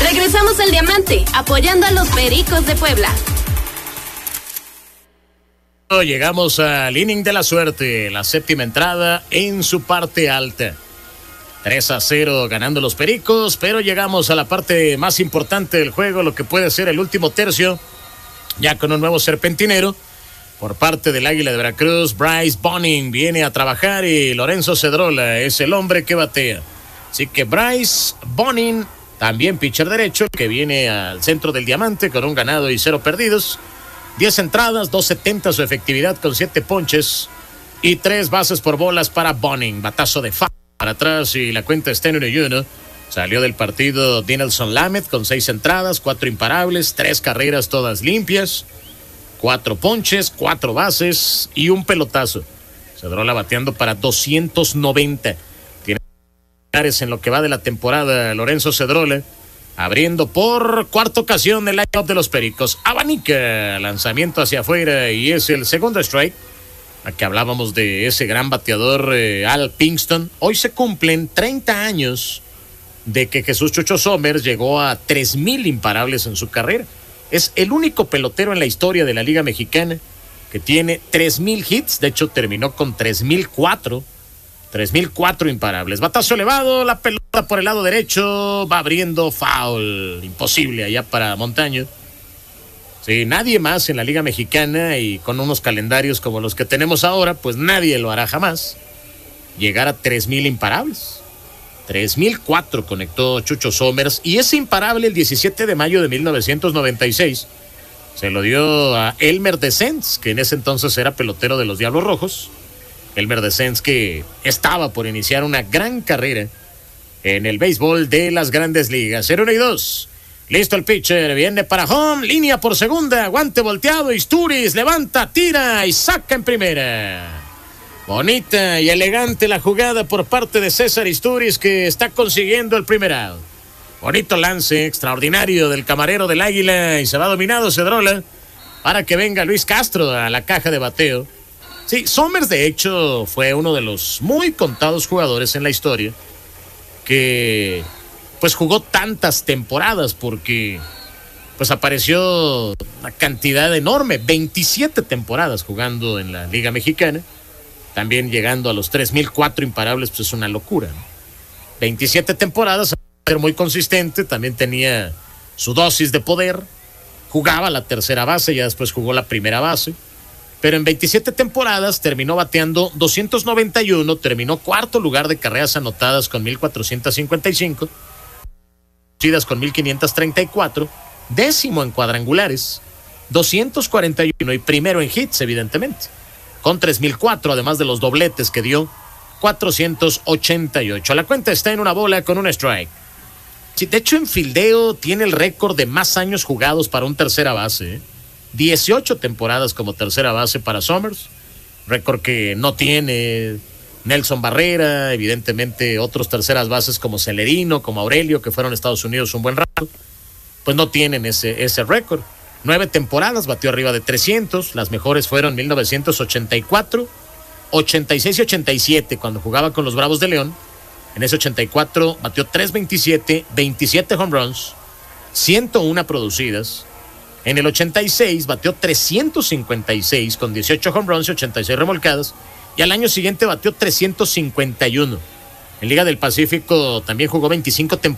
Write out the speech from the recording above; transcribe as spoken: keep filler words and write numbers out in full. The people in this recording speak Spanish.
Regresamos al Diamante, apoyando a los Pericos de Puebla. Llegamos al inning de la suerte, la séptima entrada en su parte alta. tres a cero ganando los Pericos, pero llegamos a la parte más importante del juego, lo que puede ser el último tercio, ya con un nuevo serpentinero. Por parte del Águila de Veracruz, Bryce Bonning viene a trabajar y Lorenzo Cedrola es el hombre que batea. Así que Bryce Bonning, también pitcher derecho, que viene al centro del Diamante con un ganado y cero perdidos. diez entradas, dos setenta su efectividad con siete ponches y tres bases por bolas para Bonning. Batazo de foul para atrás y la cuenta está en uno y uno. Salió del partido Dinelson Lamet con seis entradas, cuatro imparables, tres carreras todas limpias, cuatro ponches, cuatro bases y un pelotazo. Cedrola bateando para doscientos noventa. Tiene en lo que va de la temporada Lorenzo Cedrola, abriendo por cuarta ocasión el line-up de los Pericos. Abanica, lanzamiento hacia afuera y es el segundo strike. Aquí hablábamos de ese gran bateador eh, Al Pinkston. Hoy se cumplen treinta años de que Jesús Chucho Somers llegó a tres mil imparables en su carrera. Es el único pelotero en la historia de la Liga Mexicana que tiene tres mil hits. De hecho, terminó con tres mil cuatro. tres mil cuatro imparables. Batazo elevado, la pelota por el lado derecho. Va abriendo foul. Imposible allá para Montaño. Sí, nadie más en la Liga Mexicana y con unos calendarios como los que tenemos ahora, pues nadie lo hará jamás. Llegar a tres mil imparables. tres mil cuatro conectó Chucho Somers y ese imparable el diecisiete de mayo de mil novecientos noventa y seis se lo dio a Elmer Descens, que en ese entonces era pelotero de los Diablos Rojos. Elmer Descens, que estaba por iniciar una gran carrera en el béisbol de las Grandes Ligas. cero y dos. Listo el pitcher, viene para home, línea por segunda, guante volteado, Isturiz levanta, tira y saca en primera. Bonita y elegante la jugada por parte de César Isturiz, que está consiguiendo el primer out. Bonito lance, extraordinario del camarero del Águila, y se va dominado Cedrola para que venga Luis Castro a la caja de bateo. Sí, Somers de hecho fue uno de los muy contados jugadores en la historia que pues jugó tantas temporadas, porque pues apareció una cantidad enorme, veintisiete temporadas jugando en la Liga Mexicana. También llegando a los tres mil cuatro imparables, pues es una locura, ¿no? veintisiete temporadas, ser muy consistente, también tenía su dosis de poder, jugaba la tercera base, ya después jugó la primera base, pero en veintisiete temporadas terminó bateando doscientos noventa y uno, terminó cuarto lugar de carreras anotadas con mil cuatrocientos cincuenta y cinco, con mil quinientos treinta y cuatro, décimo en cuadrangulares, doscientos cuarenta y uno y primero en hits, evidentemente, con tres mil cuatro, además de los dobletes que dio, cuatrocientos ochenta y ocho. La cuenta está en una bola con un strike. Sí, de hecho, en fildeo tiene el récord de más años jugados para un tercera base, ¿eh? dieciocho temporadas como tercera base para Somers, récord que no tiene Nelson Barrera, evidentemente otros terceras bases como Celerino, como Aurelio, que fueron a Estados Unidos un buen rato, pues no tienen ese, ese récord. Nueve temporadas, batió arriba de trescientos, las mejores fueron mil novecientos ochenta y cuatro, ochenta y seis y ochenta y siete, cuando jugaba con los Bravos de León. En ese ochenta y cuatro batió trescientos veintisiete, veintisiete home runs, ciento uno producidas. En el ochenta y seis batió trescientos cincuenta y seis con dieciocho home runs y ochenta y seis remolcadas. Y al año siguiente batió trescientos cincuenta y uno. En Liga del Pacífico también jugó veinticinco temporadas.